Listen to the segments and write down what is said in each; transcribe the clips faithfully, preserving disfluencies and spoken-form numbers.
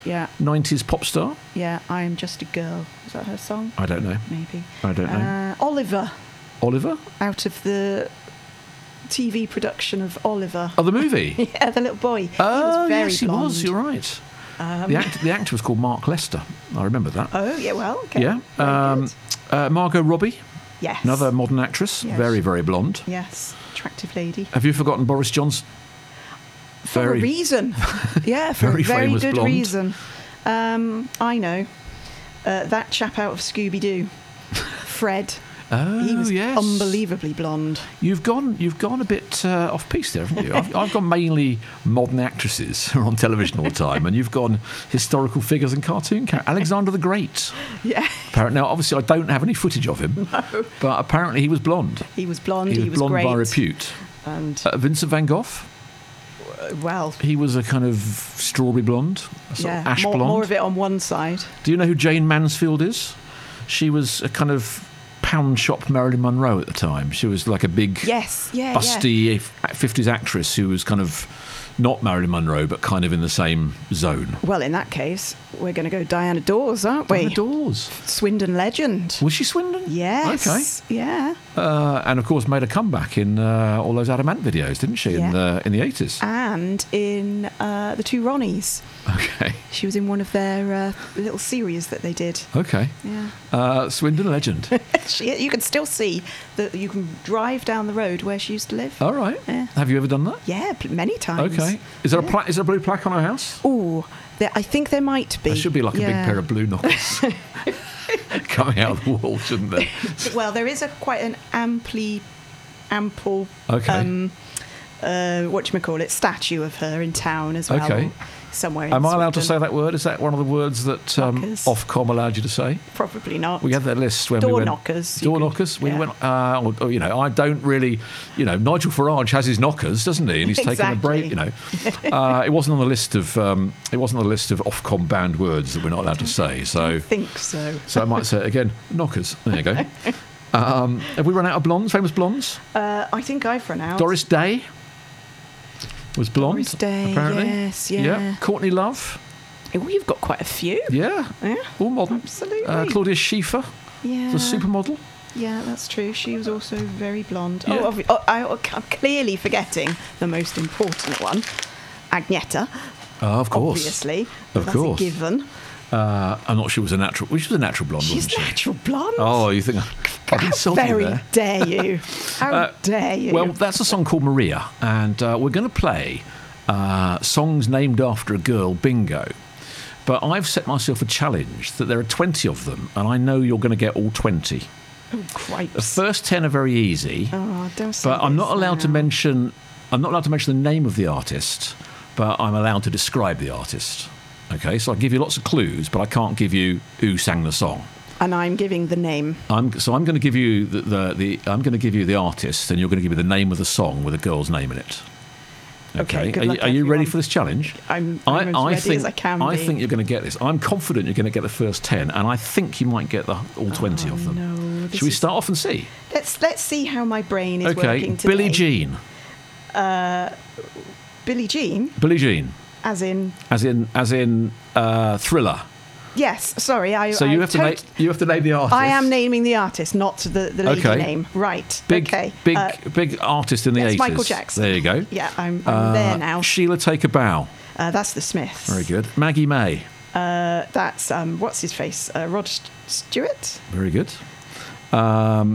Yeah. nineties pop star. Yeah, I Am Just a Girl. Is that her song? I don't know. Maybe. I don't know. Uh, Oliver. Oliver? Out of the T V production of Oliver. Oh, the movie? Yeah, the little boy. Oh, he was very yes, he blonde. was. You're right. Um, the, act, the actor was called Mark Lester. I remember that. Oh, yeah, well, okay. Yeah. Very Um, good. uh, Margot Robbie. Yes. Another modern actress. Yes. Very, very blonde. Yes, attractive lady. Have you forgotten Boris Johnson? For Very- a reason. Yeah, for very a very famous good blonde. reason. Um, I know. Uh, that chap out of Scooby-Doo. Fred. Oh, He was yes. unbelievably blonde. You've gone, you've gone a bit uh, off piece there, haven't you? I've, I've gone mainly modern actresses who are on television all the time, and you've gone historical figures and cartoon characters. Alexander the Great. Yeah. Apparently, now, obviously, I don't have any footage of him, No. but apparently he was blonde. He was blonde. He was, He was blonde great. by repute. And Uh, Vincent van Gogh. uh, well, He was a kind of strawberry blonde, a sort yeah, of ash more, blonde. more of it on one side. Do you know who Jane Mansfield is? She was a kind of pound shop Marilyn Monroe at the time. She was like a big, Yes, yeah, busty fifties actress who was kind of not Marilyn Monroe, but kind of in the same zone. yeah. Well, in that case, we're going to go Diana Dawes, aren't we? Diana Dawes. Swindon legend. Was she Swindon? Yes. Okay. Yeah. Uh, and of course, made a comeback in uh, all those Adamant videos, didn't she? Yeah. In the in the eighties. And in uh, the two Ronnies. Okay. She was in one of their uh, little series that they did. Okay. Yeah. Uh, Swindon legend. She, you can still see that you can drive down the road where she used to live. All right. Yeah. Have you ever done that? Yeah, pl- many times. Okay. Is there a Yeah. pla- is there a blue plaque on her house? Oh, I think there might be. There should be like a big Yeah. pair of blue knuckles coming out of the wall, shouldn't there? Well, there is a quite an amply, ample, Okay. um, uh, whatchamacallit, statue of her in town as well. Okay. Somewhere in Am I allowed to say Swindon. that word? Is that one of the words that um, Knockers. Ofcom allowed you to say? Probably not. We had that list when Door we went. knockers, you Door could- knockers. We yeah. went. Uh, or, or, you know, I don't really. You know, Nigel Farage has his knockers, doesn't he? And he's taken a break. You know, uh, it wasn't on the list of. Um, it wasn't on the list of Ofcom banned words that we're not allowed to say. So, I think so. so I might say it again. Knockers. There you go. Um, have we run out of blondes? Famous blondes? Uh, I think I've run out. Doris Day was blonde. Doris Day, apparently. yes, yeah. Courtney Love. Oh, you've got quite a few. Yeah. Yeah, All modern. absolutely. Uh, Claudia Schiffer, yeah. the supermodel. Yeah, that's true. She was also very blonde. Yeah. Oh, obvi- oh, I, I'm clearly forgetting the most important one, Agneta. Oh, of course. Obviously, Of that's course. a given. Uh, I'm not sure she was a natural. Well, she was a natural blonde, She's wasn't she? natural blonde. Oh, you think I've How insulted you very there? dare you? How Uh, dare you? Well, that's a song called Maria, and uh, we're going to play uh, songs named after a girl bingo. But I've set myself a challenge that there are twenty of them, and I know you're going to get all twenty. oh, The cripes. first ten are very easy, Oh, don't say but I'm not this allowed to now. mention. I'm not allowed to mention the name of the artist, but I'm allowed to describe the artist. Okay, so I give you lots of clues, but I can't give you who sang the song. And I'm giving the name. I'm, so I'm going to give you the, the, the I'm going to give you the artist, and you're going to give me the name of the song with a girl's name in it. Okay, good are, you, luck, are you ready everyone. for this challenge? I'm, I'm as ready think as I can I be. think you're going to get this. I'm confident you're going to get the first ten, and I think you might get the, all twenty Oh, of them. no, this Should we is- start off and see? Let's let's see how my brain is Okay, working today. Billie Jean. Billie Jean, Billie Jean, as in as in as in uh, Thriller. yes. Sorry, I. So I you have to tot- name you have to name the artist. I am naming the artist, not the, the lady Okay. name. Right. Big okay. big Uh, big artist in the that's eighties. Michael Jackson. There you go. yeah, I'm, I'm Uh, there now. Sheila Take a Bow. Uh, that's the Smiths. Very good. Maggie May. Uh, that's um, what's his face? Uh, Rod St- Stewart. Very good. Um,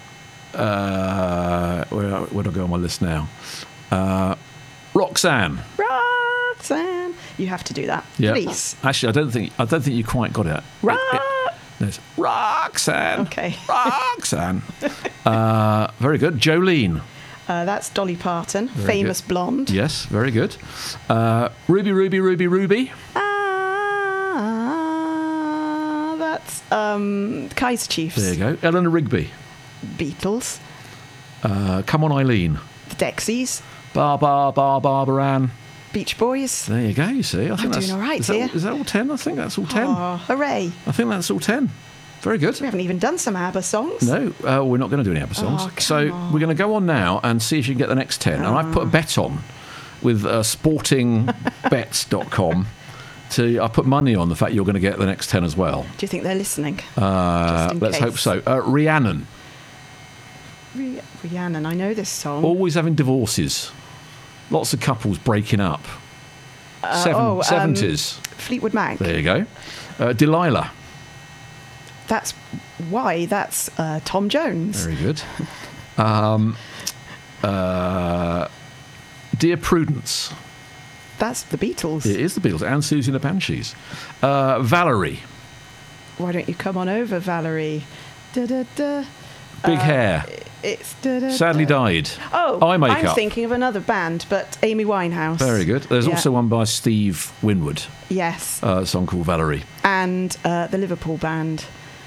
uh, where, where do I go on my list now? Uh, Roxanne. Roxanne. You have to do that, Yeah. please. Actually, I don't think I don't think you quite got it. Ro- It- it- no, it's Roxanne. Okay. Roxanne. uh, very good. Jolene. Uh, that's Dolly Parton, Very famous good. blonde. Yes, very good. Uh, Ruby, Ruby, Ruby, Ruby. Ah, that's um, Kaiser Chiefs. There you go. Eleanor Rigby. Beatles. Uh, Come on, Eileen. The Dexies. Bar, bar, bar, Barbaran. Beach Boys. There you go. You see, I think I'm that's doing all right is that, here. is that all ten? I think that's all ten. Oh, hooray. I think that's all ten. Very good. We haven't even done some ABBA songs. No, uh, we're not going to do any ABBA songs. Oh, come so on. we're going to go on now and see if you can get the next ten. And I've put a bet on with uh, sporting bets dot com to, I put money on the fact you're going to get the next ten as well. Do you think they're listening? Uh, Just in let's case. hope so. Uh, Rhiannon, Rhi- Rhiannon, I know this song. always having divorces. Lots of couples breaking up. Seven, oh, um, seventies. Fleetwood Mac. There you go. Uh, Delilah. That's why. That's uh, Tom Jones. Very good. Um, uh, Dear Prudence. That's the Beatles. It is the Beatles and Susie and the Banshees. Uh, Valerie. Why don't you come on over, Valerie? Da, da, da. Big Uh, hair. It's da, da, Sadly da. died. Oh, Eye makeup. I'm thinking of another band, but Amy Winehouse. Very good. There's Yeah. also one by Steve Winwood, Yes, uh, a song called Valerie. and uh, the Liverpool band.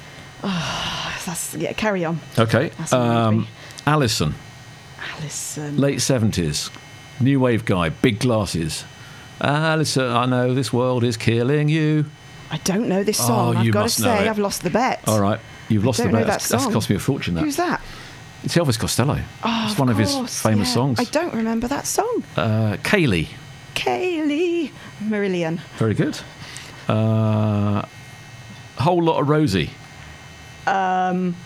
Oh, that's yeah. Carry on, Okay. That's a Um, movie. Alison, Alison. late seventies. New wave guy, big glasses. Alison, I know this world is killing you. I don't know this Oh, song. I've you got to must know say, it. I've lost the bet. All right. You've lost don't the know bet. that That's, that's song. cost me a fortune, that. Who's that? It's Elvis Costello. Oh, it's of one of his course, famous yeah. songs. I don't remember that song. Uh, Kaylee. Kaylee Marillion. Very good. Uh, Whole Lot of Rosie. Um,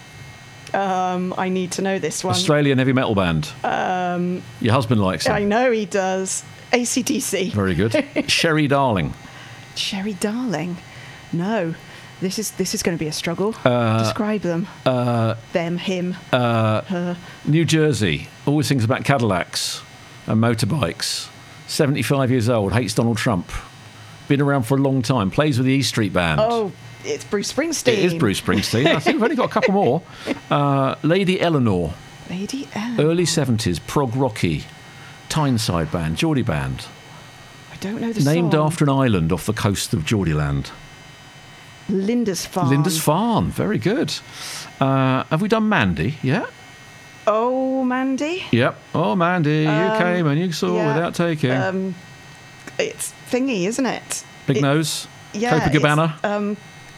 um, I need to know this one. Australian heavy metal band. Um, Your husband likes I it. know he does. A C D C. Very good. Sherry Darling. Sherry Darling. No. This is this is going to be a struggle. Uh, Describe them. Uh, Them, him, uh, her. New Jersey. Always thinks about Cadillacs and motorbikes. seventy-five years old. Hates Donald Trump. Been around for a long time. Plays with the E Street Band. Oh, it's Bruce Springsteen. It is Bruce Springsteen. I think we've only got a couple more. Uh, Lady Eleanor. Lady Ellen. Early seventies. Prog Rocky. Tyneside Band. Geordie Band. I don't know the Named song. after an island off the coast of Geordieland. Linda's Farm. Linda's Farm. Very good. Uh, have we done Mandy? Yeah? Oh, Mandy. Yep. Oh, Mandy, you Um, came and you saw yeah, without taking. Um, it's thingy, isn't it? Big It- Nose. Yeah. Copacabana. it's, Um,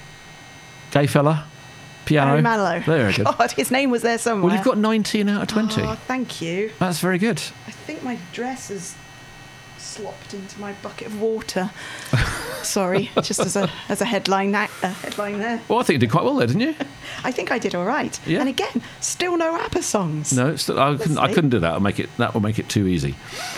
Gay Fella. Piano. Barry Manilow. Very good. God, his name was there somewhere. Well, you've got nineteen out of twenty. Oh, thank you. That's very good. I think my dress has slopped into my bucket of water. Sorry, just as a as a headline that uh, headline there. Well, I think you did quite well there, didn't you? I think I did all right. Yeah. And again, still no ABBA songs. No, it's, I, couldn't, I see. couldn't do that. I'll make it, that will make it too easy.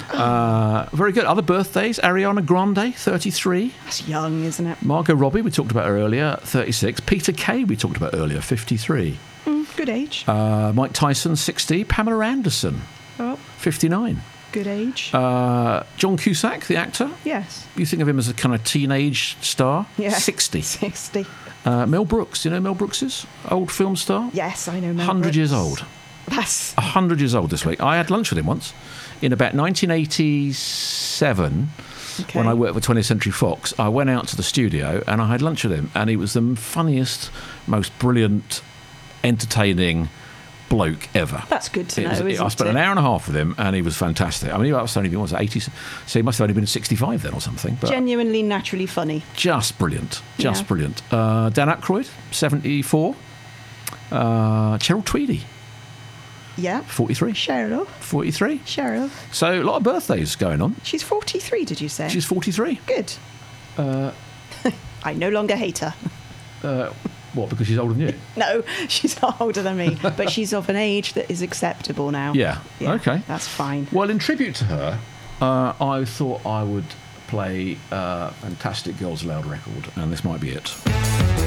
Uh, very good. Other birthdays. Ariana Grande, thirty-three. That's young, isn't it? Margot Robbie, we talked about her earlier, thirty-six. Peter Kay, we talked about earlier, fifty-three. Mm, good age. Uh, Mike Tyson, sixty. Pamela Anderson, Oh, fifty-nine. good age. Uh, John Cusack, the actor. yes. You think of him as a kind of teenage star? Yeah. sixty. sixty. Uh, Mel Brooks, do you know Mel Brooks is? Old film star? Yes, I know. Mel one hundred years Brooks. old. That's one hundred years old this week. I had lunch with him once in about nineteen eighty-seven okay. when I worked for twentieth Century Fox. I went out to the studio and I had lunch with him, and he was the funniest, most brilliant, entertaining bloke ever. That's good to It know. was- isn't I spent it? an hour and a half with him, and he was fantastic. I mean, he was only been, what was it, eighty, so he must have only been sixty-five then or something. But Genuinely, naturally funny. just brilliant, just Yeah. brilliant. Uh, Dan Aykroyd, seventy-four. Uh, Cheryl Tweedy, Yeah. forty-three. Cheryl. forty-three. Cheryl. So a lot of birthdays going on. She's forty-three, did you say? She's forty-three. good. Uh, I no longer hate her. uh, what, because she's older than you? No, she's not older than me, but she's of an age that is acceptable now. Yeah. Okay. That's fine. Well, in tribute to her, uh, I thought I would play uh, Fantastic Girls Aloud record, and this might be it.